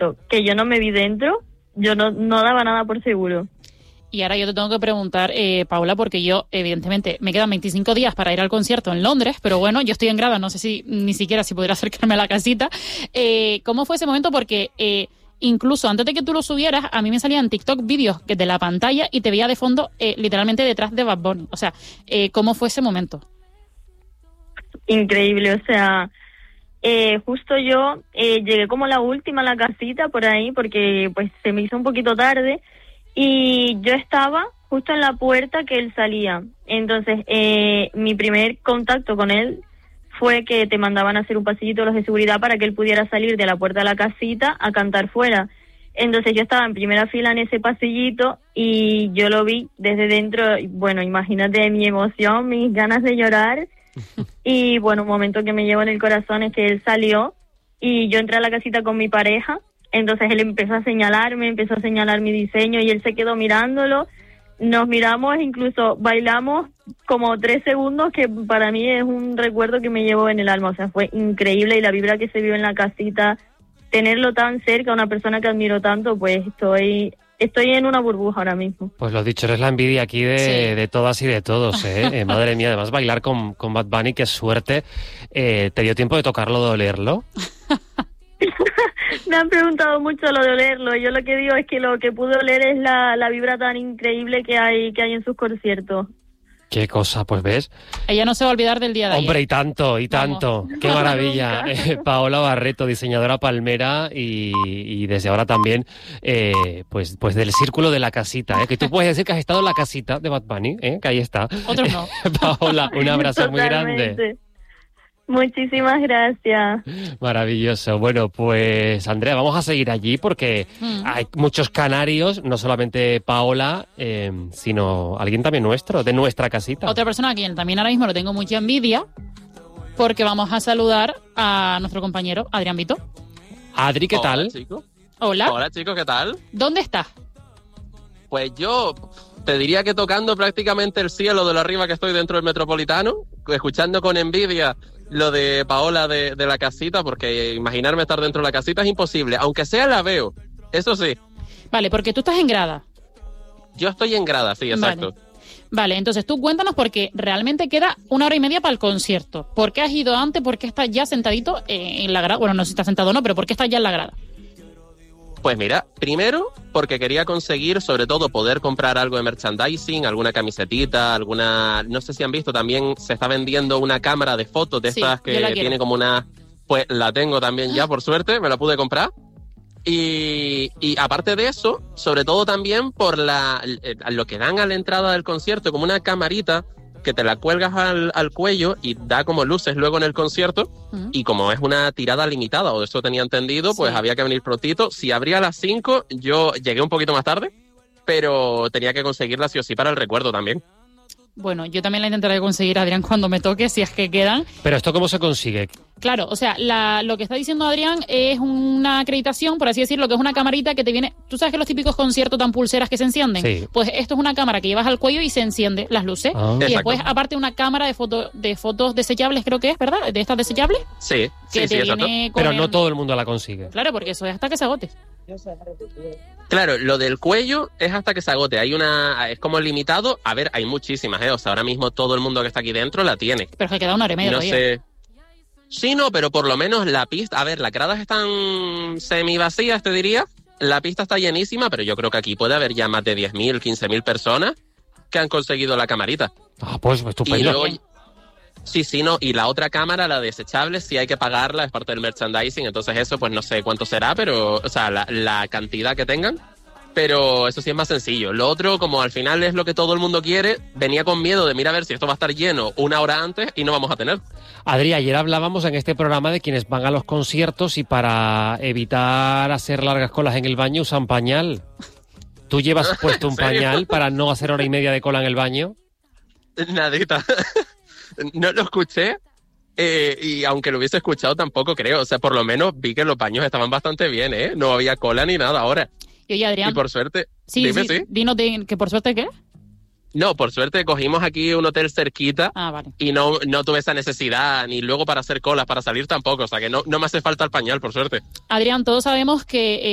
concierto, que yo no me vi dentro, yo no daba nada por seguro. Y ahora yo te tengo que preguntar, Paula, porque yo, evidentemente, me quedan 25 días para ir al concierto en Londres, pero bueno, yo estoy en grada, no sé si ni siquiera si podré acercarme a la casita. ¿Cómo fue ese momento? Porque incluso antes de que tú lo subieras, a mí me salían en TikTok vídeos de la pantalla y te veía de fondo, literalmente detrás de Bad Bunny. O sea, ¿cómo fue ese momento? Increíble, o sea, justo yo llegué como la última a la casita por ahí, porque pues se me hizo un poquito tarde. Y yo estaba justo en la puerta que él salía. Entonces, mi primer contacto con él fue que te mandaban a hacer un pasillito los de seguridad para que él pudiera salir de la puerta de la casita a cantar fuera. Entonces yo estaba en primera fila en ese pasillito y yo lo vi desde dentro. Y bueno, imagínate mi emoción, mis ganas de llorar. Y bueno, un momento que me llevó en el corazón es que él salió y yo entré a la casita con mi pareja. Entonces él empezó a señalar mi diseño y él se quedó mirándolo. Nos miramos, incluso bailamos como 3 segundos, que para mí es un recuerdo que me llevó en el alma. O sea, fue increíble y la vibra que se vio en la casita, tenerlo tan cerca, una persona que admiro tanto, pues estoy en una burbuja ahora mismo. Pues lo dicho, eres la envidia aquí de todas y de todos, ¿eh? Madre mía, además bailar con Bad Bunny, qué suerte. ¿Te dio tiempo de tocarlo, de olerlo? Me han preguntado mucho lo de olerlo. Yo lo que digo es que lo que pude oler es la vibra tan increíble que hay en sus conciertos. Qué cosa, pues ves. Ella no se va a olvidar del día de ayer. Hombre, y tanto. Vamos. Qué maravilla. Paola Barreto, diseñadora palmera y desde ahora también pues del círculo de la casita, que tú puedes decir que has estado en la casita de Bad Bunny, que ahí está. Otros no. Paola, un abrazo muy grande. Muchísimas gracias. Maravilloso. Bueno, pues Andrea, vamos a seguir allí porque hay muchos canarios, no solamente Paola, sino alguien también nuestro, de nuestra casita. Otra persona a quien también ahora mismo le tengo mucha envidia, porque vamos a saludar a nuestro compañero Adrián Vito. Adri, ¿qué tal? Hola, chicos. Hola. Hola, chicos, ¿qué tal? ¿Dónde estás? Pues yo te diría que tocando prácticamente el cielo de lo arriba que estoy dentro del Metropolitano, escuchando con envidia lo de Paola de la casita, porque imaginarme estar dentro de la casita es imposible, aunque sea la veo, eso sí. Vale, porque tú estás en grada. Yo estoy en grada, sí, exacto. Vale, entonces tú cuéntanos, porque realmente queda 1 hora y media para el concierto. ¿Por qué has ido antes? ¿Por qué estás ya sentadito en la grada? Bueno, no sé si estás sentado o no, pero ¿por qué estás ya en la grada? Pues mira, primero porque quería conseguir, sobre todo, poder comprar algo de merchandising, alguna camisetita, no sé si han visto, también se está vendiendo una cámara de fotos de estas que tiene como una... Pues la tengo también ya, por suerte, me la pude comprar. Y aparte de eso, sobre todo también por lo que dan a la entrada del concierto, como una camarita que te la cuelgas al cuello y da como luces luego en el concierto. Y como es una tirada limitada, o eso tenía entendido, pues había que venir prontito. Si abría a las 5, yo llegué un poquito más tarde, pero tenía que conseguirla sí o sí para el recuerdo también. Bueno, yo también la intentaré conseguir, Adrián, cuando me toque, si es que quedan. Pero ¿esto cómo se consigue? Claro, o sea, lo que está diciendo Adrián es una acreditación, por así decirlo, que es una camarita que te viene... ¿Tú sabes que los típicos conciertos dan pulseras que se encienden? Sí. Pues esto es una cámara que llevas al cuello y se enciende las luces. Y después, aparte, una cámara de fotos desechables, creo que es, ¿verdad? ¿De estas desechables? Sí, que sí, exacto. Pero no todo el mundo la consigue. Claro, porque eso es hasta que se agote. Claro, lo del cuello es hasta que se agote. Es como limitado. A ver, hay muchísimas, O sea, ahora mismo todo el mundo que está aquí dentro la tiene. Pero es que queda 1 hora y media No todavía. sé. Sí, no, pero por lo menos la pista... A ver, las gradas están semivacías, te diría. La pista está llenísima, pero yo creo que aquí puede haber ya más de 10.000, 15.000 personas que han conseguido la camarita. Ah, pues estupendo. Y luego... Sí, no. Y la otra cámara, la desechable, sí hay que pagarla, es parte del merchandising. Entonces eso, pues no sé cuánto será, pero... O sea, la cantidad que tengan. Pero eso sí es más sencillo. Lo otro, como al final es lo que todo el mundo quiere, venía con miedo de mira a ver si esto va a estar lleno 1 hora antes y no vamos a tener. Adri, ayer hablábamos en este programa de quienes van a los conciertos y para evitar hacer largas colas en el baño usan pañal. ¿Tú llevas puesto un pañal para no hacer 1 hora y media de cola en el baño? Nadita. No lo escuché. Y aunque lo hubiese escuchado tampoco creo. O sea, por lo menos vi que los baños estaban bastante bien, No había cola ni nada ahora. Y oye, Adrián... Y por suerte... Sí. Dinos que por suerte, ¿qué? No, por suerte cogimos aquí un hotel cerquita. Vale. Y no tuve esa necesidad, ni luego para hacer colas, para salir tampoco. O sea, que no me hace falta el pañal, por suerte. Adrián, todos sabemos que